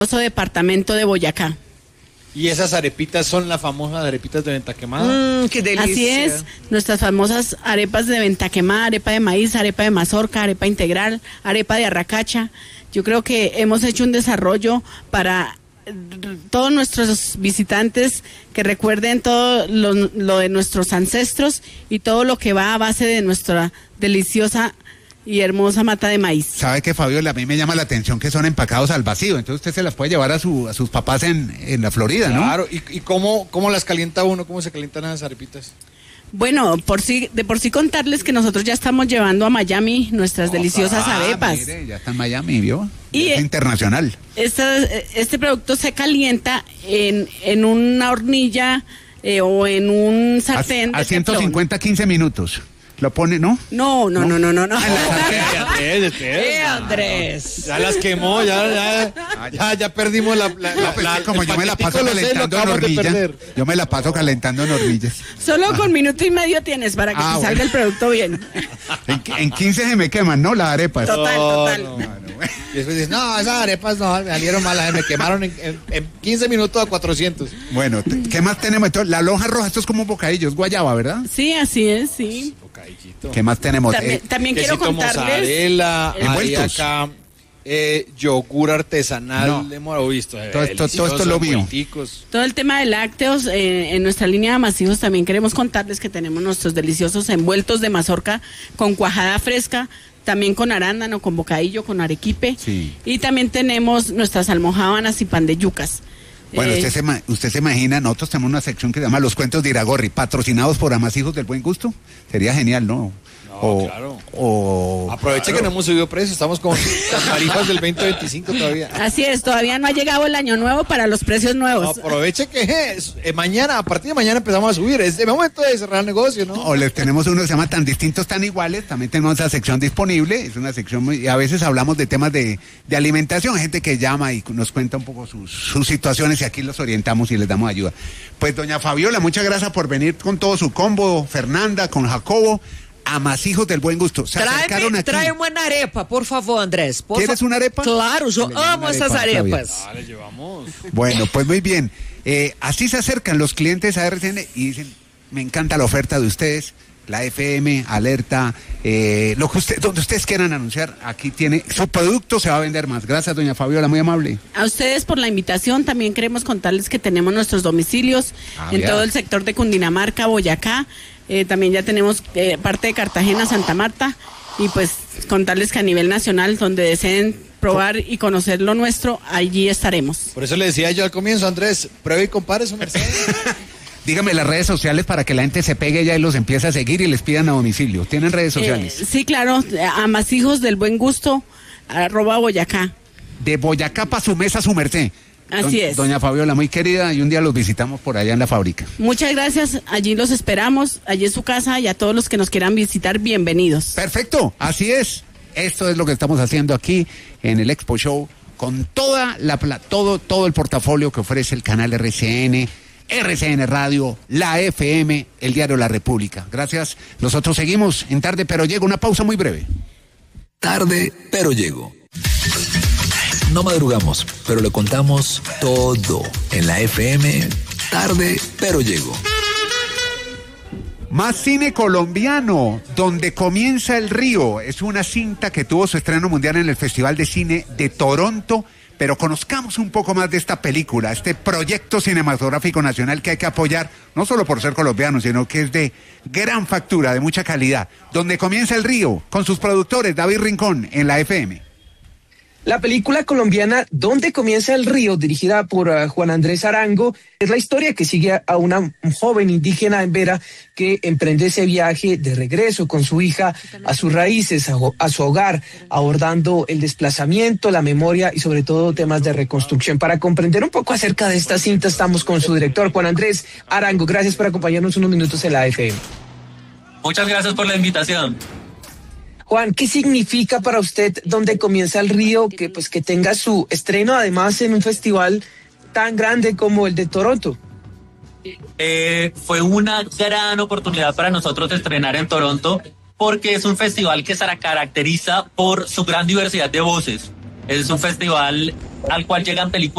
departamento de Boyacá. Y esas arepitas son las famosas arepitas de venta quemada. ¡Qué delicia! Así es, nuestras famosas arepas de venta quemada, arepa de maíz, arepa de mazorca, arepa integral, arepa de arracacha. Yo creo que hemos hecho un desarrollo para todos nuestros visitantes que recuerden todo lo de nuestros ancestros y todo lo que va a base de nuestra deliciosa y hermosa mata de maíz. ¿Sabe qué, Fabiola? A mí me llama la atención que son empacados al vacío, entonces usted se las puede llevar a sus papás en la Florida, ¿no? Claro, ¿y cómo las calienta uno? ¿Cómo se calientan esas arepitas? Bueno, de por sí contarles que nosotros ya estamos llevando a Miami nuestras deliciosas arepas. Mire, ya está en Miami, ¿vio? Y es internacional. Este producto se calienta en una hornilla o en un sartén. A 150, 15 minutos. ¿Lo pone, no? No. Andrés. Ya las quemó, ya perdimos como yo me la paso calentando en hornilla. Yo me la paso calentando en hornillas. Solo con minuto y medio tienes para que te salga el producto bien. En 15 se me queman, ¿no? Las arepas. Total. Y después dices, no, esas arepas no, me salieron malas, me quemaron en 15 minutos a 400. Bueno, ¿qué más tenemos? Entonces, la lonja roja, esto es como un bocadillo, es guayaba, ¿verdad? Sí, así es, sí. ¿Qué más tenemos? También quiero contarles. Mozzarella, hay acá yogur artesanal, No. hemos visto. Todo esto lo mío. Todo el tema de lácteos, en nuestra línea de amasijos también queremos contarles que tenemos nuestros deliciosos envueltos de mazorca con cuajada fresca, también con arándano, con bocadillo, con arequipe. Sí. Y también tenemos nuestras almojábanas y pan de yucas. Bueno, usted se imagina, nosotros tenemos una sección que se llama Los Cuentos de Iragorri, patrocinados por Amasijos del Buen Gusto. Sería genial, ¿no? Claro. Aproveche que no hemos subido precios, estamos con las tarifas del 2025 todavía. Así es, todavía no ha llegado el año nuevo para los precios nuevos. Aproveche que mañana, a partir de mañana empezamos a subir, es el momento de cerrar el negocio, ¿no? O les tenemos uno que se llama Tan Distintos, Tan Iguales, también tenemos esa sección disponible, es una sección y a veces hablamos de temas de alimentación, gente que llama y nos cuenta un poco sus situaciones y aquí los orientamos y les damos ayuda. Pues doña Fabiola, muchas gracias por venir con todo su combo, Fernanda, con Jacobo. Amasijos del Buen Gusto. Trae una arepa, por favor, Andrés. ¿Quieres una arepa? Claro, yo amo esas arepas. Vale, llevamos. Bueno, pues muy bien. Así se acercan los clientes a RCN y dicen, me encanta la oferta de ustedes, la FM, Alerta, donde ustedes quieran anunciar, aquí tiene, su producto se va a vender más. Gracias, doña Fabiola, muy amable. A ustedes por la invitación, también queremos contarles que tenemos nuestros domicilios en todo el sector de Cundinamarca, Boyacá. También ya tenemos parte de Cartagena, Santa Marta, y pues contarles que a nivel nacional, donde deseen probar y conocer lo nuestro, allí estaremos. Por eso le decía yo al comienzo, Andrés, pruebe y compare su merced. Dígame las redes sociales para que la gente se pegue ya y los empiece a seguir y les pidan a domicilio. ¿Tienen redes sociales? Sí, claro, Amasijos del Buen Gusto, @Boyacá. De Boyacá para su mesa, su merced. Así es. Doña Fabiola, muy querida, y un día los visitamos por allá en la fábrica. Muchas gracias, allí los esperamos, allí es su casa, y a todos los que nos quieran visitar, bienvenidos. Perfecto, así es. Esto es lo que estamos haciendo aquí en el Expo Show, con toda todo el portafolio que ofrece el canal RCN Radio, la FM, el diario La República. Gracias. Nosotros seguimos en Tarde Pero Llego, una pausa muy breve. Tarde Pero Llego. No madrugamos, pero le contamos todo en la FM. Tarde Pero Llego. Más cine colombiano, Donde Comienza el Río. Es una cinta que tuvo su estreno mundial en el Festival de Cine de Toronto. Pero conozcamos un poco más de esta película, este proyecto cinematográfico nacional que hay que apoyar, no solo por ser colombiano, sino que es de gran factura, de mucha calidad. Donde Comienza el Río, con sus productores David Rincón en la FM. La película colombiana Donde Comienza el Río, dirigida por Juan Andrés Arango, es la historia que sigue a una joven indígena en Vera que emprende ese viaje de regreso con su hija a sus raíces, a su hogar, abordando el desplazamiento, la memoria y sobre todo temas de reconstrucción. Para comprender un poco acerca de esta cinta estamos con su director, Juan Andrés Arango. Gracias por acompañarnos unos minutos en la FM. Muchas gracias por la invitación. Juan, ¿qué significa para usted Donde Comienza el Río que tenga su estreno además en un festival tan grande como el de Toronto? Fue una gran oportunidad para nosotros de estrenar en Toronto porque es un festival que se caracteriza por su gran diversidad de voces. Es un festival al cual llegan películas